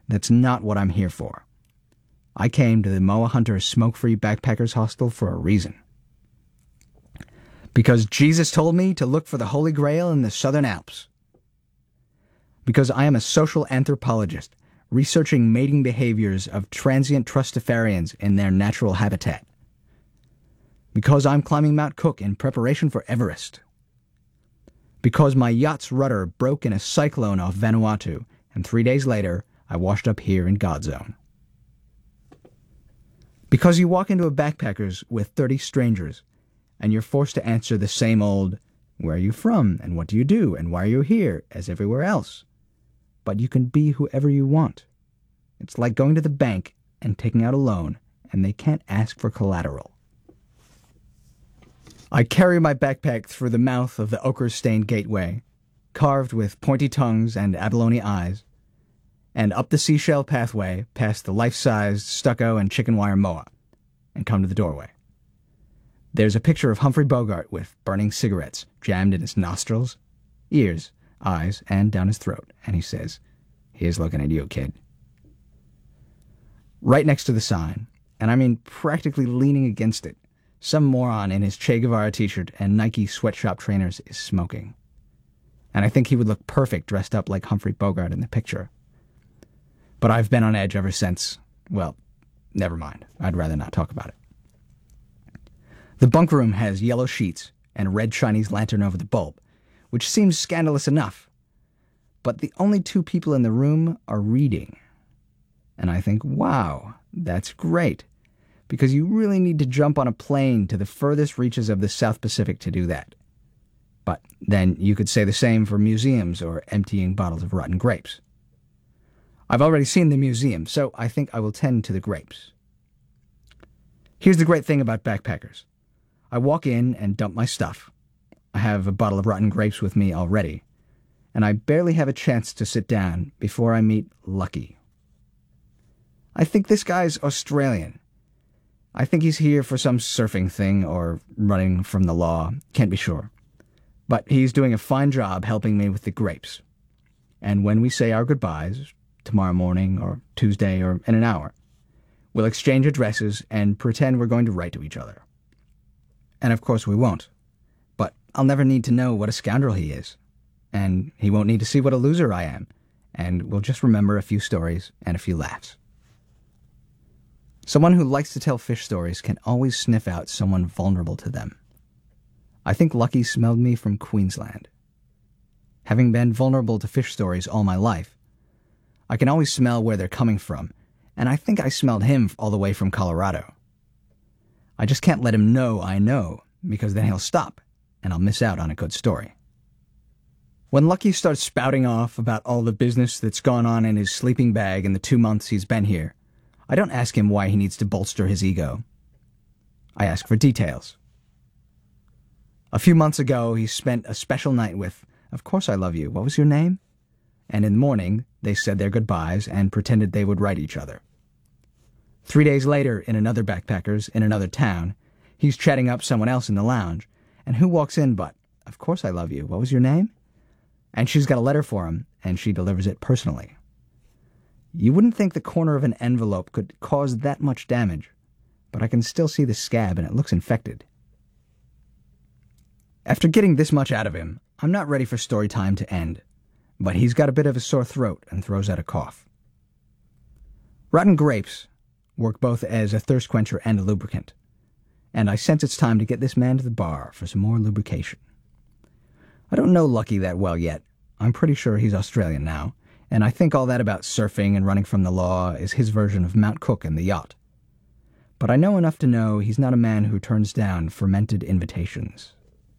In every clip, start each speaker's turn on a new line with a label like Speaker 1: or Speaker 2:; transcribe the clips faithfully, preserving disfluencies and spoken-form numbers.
Speaker 1: That's not what I'm here for. I came to the Moa Hunter Smoke-Free Backpackers Hostel for a reason. Because Jesus told me to look for the Holy Grail in the Southern Alps. Because I am a social anthropologist researching mating behaviors of transient trustafarians in their natural habitat. Because I'm climbing Mount Cook in preparation for Everest. Because my yacht's rudder broke in a cyclone off Vanuatu, and three days later, I washed up here in Godzone. Because you walk into a backpackers with thirty strangers, and you're forced to answer the same old, where are you from, and what do you do, and why are you here, as everywhere else. But you can be whoever you want. It's like going to the bank and taking out a loan, and they can't ask for collateral. I carry my backpack through the mouth of the ochre-stained gateway, carved with pointy tongues and abalone eyes, and up the seashell pathway past the life-sized stucco and chicken wire moa, and come to the doorway. There's a picture of Humphrey Bogart with burning cigarettes jammed in his nostrils, ears, eyes, and down his throat, and he says, "Here's looking at you, kid." Right next to the sign, and I mean practically leaning against it, some moron in his Che Guevara t-shirt and Nike sweatshop trainers is smoking. And I think he would look perfect dressed up like Humphrey Bogart in the picture. But I've been on edge ever since. Well, never mind. I'd rather not talk about it. The bunk room has yellow sheets and a red Chinese lantern over the bulb, which seems scandalous enough. But the only two people in the room are reading. And I think, wow, that's great. Because you really need to jump on a plane to the furthest reaches of the South Pacific to do that. But then you could say the same for museums or emptying bottles of rotten grapes. I've already seen the museum, so I think I will tend to the grapes. Here's the great thing about backpackers. I walk in and dump my stuff. I have a bottle of rotten grapes with me already, and I barely have a chance to sit down before I meet Lucky. I think this guy's Australian. I think he's here for some surfing thing or running from the law, can't be sure. But he's doing a fine job helping me with the grapes. And when we say our goodbyes, tomorrow morning or Tuesday or in an hour, we'll exchange addresses and pretend we're going to write to each other. And of course we won't. But I'll never need to know what a scoundrel he is. And he won't need to see what a loser I am. And we'll just remember a few stories and a few laughs. Someone who likes to tell fish stories can always sniff out someone vulnerable to them. I think Lucky smelled me from Queensland. Having been vulnerable to fish stories all my life, I can always smell where they're coming from, and I think I smelled him all the way from Colorado. I just can't let him know I know, because then he'll stop, and I'll miss out on a good story. When Lucky starts spouting off about all the business that's gone on in his sleeping bag in the two months he's been here, I don't ask him why he needs to bolster his ego. I ask for details. A few months ago, he spent a special night with, "Of course I love you. What was your name?" And in the morning, they said their goodbyes and pretended they would write each other. Three days later, in another backpackers, in another town, he's chatting up someone else in the lounge, and who walks in but, "Of course I love you. What was your name?" And she's got a letter for him, and she delivers it personally. You wouldn't think the corner of an envelope could cause that much damage, but I can still see the scab and it looks infected. After getting this much out of him, I'm not ready for story time to end, but he's got a bit of a sore throat and throws out a cough. Rotten grapes work both as a thirst quencher and a lubricant, and I sense it's time to get this man to the bar for some more lubrication. I don't know Lucky that well yet. I'm pretty sure he's Australian now, and I think all that about surfing and running from the law is his version of Mount Cook and the yacht. But I know enough to know he's not a man who turns down fermented invitations.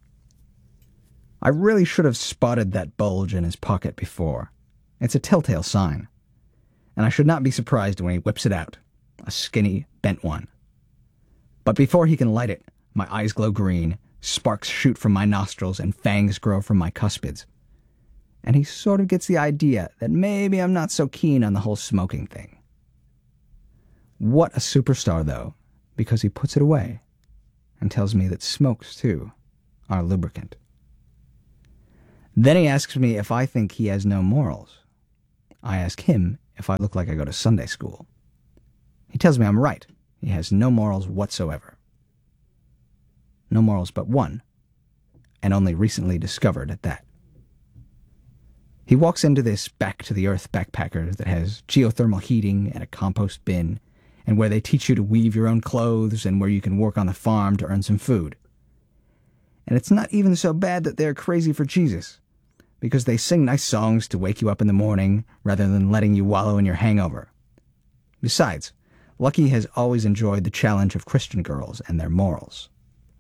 Speaker 1: I really should have spotted that bulge in his pocket before. It's a telltale sign. And I should not be surprised when he whips it out, a skinny, bent one. But before he can light it, my eyes glow green, sparks shoot from my nostrils, and fangs grow from my cuspids. And he sort of gets the idea that maybe I'm not so keen on the whole smoking thing. What a superstar, though, because he puts it away and tells me that smokes, too, are lubricant. Then he asks me if I think he has no morals. I ask him if I look like I go to Sunday school. He tells me I'm right. He has no morals whatsoever. No morals but one, and only recently discovered at that. He walks into this back-to-the-earth backpacker that has geothermal heating and a compost bin, and where they teach you to weave your own clothes and where you can work on the farm to earn some food. And it's not even so bad that they're crazy for Jesus, because they sing nice songs to wake you up in the morning rather than letting you wallow in your hangover. Besides, Lucky has always enjoyed the challenge of Christian girls and their morals.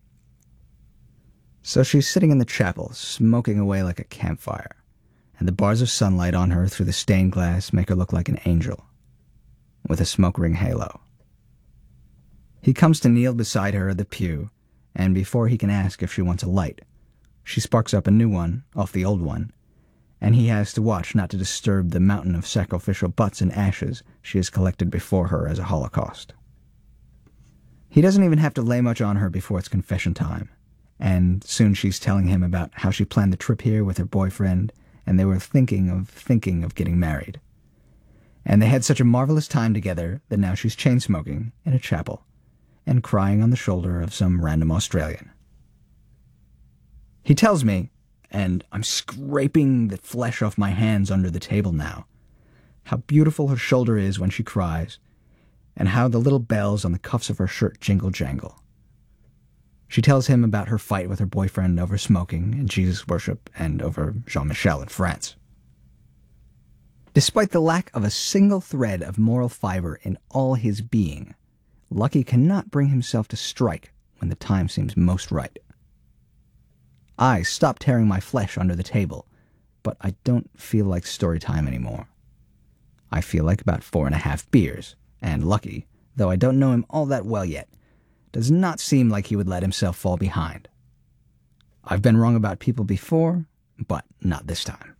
Speaker 1: So she's sitting in the chapel, smoking away like a campfire, and the bars of sunlight on her through the stained glass make her look like an angel, with a smoke ring halo. He comes to kneel beside her at the pew, and before he can ask if she wants a light, she sparks up a new one off the old one, and he has to watch not to disturb the mountain of sacrificial butts and ashes she has collected before her as a holocaust. He doesn't even have to lay much on her before it's confession time, and soon she's telling him about how she planned the trip here with her boyfriend, and they were thinking of thinking of getting married. And they had such a marvelous time together that now she's chain-smoking in a chapel and crying on the shoulder of some random Australian. He tells me, and I'm scraping the flesh off my hands under the table now, how beautiful her shoulder is when she cries, and how the little bells on the cuffs of her shirt jingle-jangle. She tells him about her fight with her boyfriend over smoking and Jesus worship and over Jean-Michel in France. Despite the lack of a single thread of moral fiber in all his being, Lucky cannot bring himself to strike when the time seems most right. I stop tearing my flesh under the table, but I don't feel like story time anymore. I feel like about four and a half beers, and Lucky, though I don't know him all that well yet, does not seem like he would let himself fall behind. I've been wrong about people before, but not this time.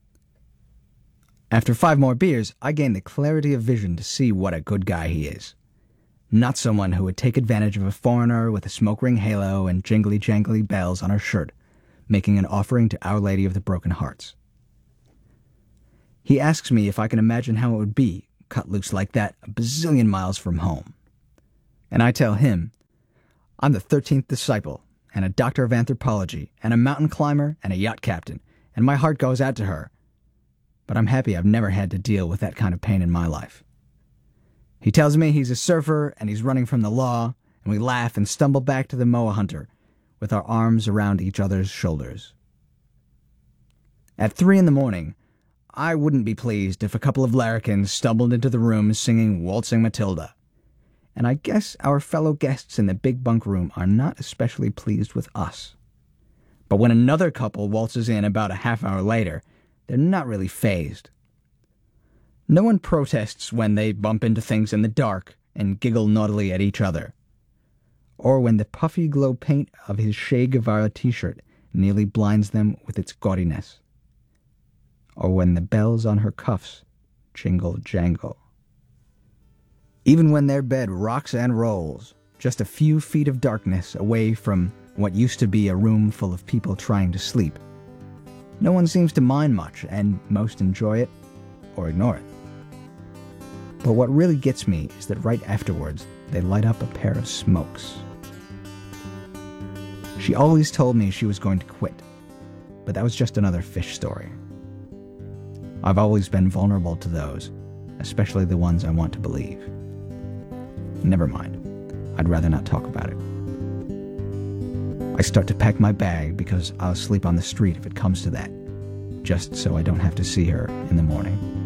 Speaker 1: After five more beers, I gain the clarity of vision to see what a good guy he is. Not someone who would take advantage of a foreigner with a smoke ring halo and jingly-jangly bells on her shirt, making an offering to Our Lady of the Broken Hearts. He asks me if I can imagine how it would be, cut loose like that, a bazillion miles from home. And I tell him, I'm the thirteenth disciple, and a doctor of anthropology, and a mountain climber, and a yacht captain, and my heart goes out to her. But I'm happy I've never had to deal with that kind of pain in my life. He tells me he's a surfer, and he's running from the law, and we laugh and stumble back to the Moa Hunter, with our arms around each other's shoulders. At three in the morning, I wouldn't be pleased if a couple of larrikins stumbled into the room singing Waltzing Matilda. And I guess our fellow guests in the big bunk room are not especially pleased with us. But when another couple waltzes in about a half hour later, they're not really fazed. No one protests when they bump into things in the dark and giggle naughtily at each other, or when the puffy glow paint of his Che Guevara t-shirt nearly blinds them with its gaudiness, or when the bells on her cuffs jingle-jangle. Even when their bed rocks and rolls, just a few feet of darkness away from what used to be a room full of people trying to sleep, no one seems to mind much, and most enjoy it or ignore it. But what really gets me is that right afterwards, they light up a pair of smokes. She always told me she was going to quit, but that was just another fish story. I've always been vulnerable to those, especially the ones I want to believe. Never mind. I'd rather not talk about it. I start to pack my bag because I'll sleep on the street if it comes to that, just so I don't have to see her in the morning.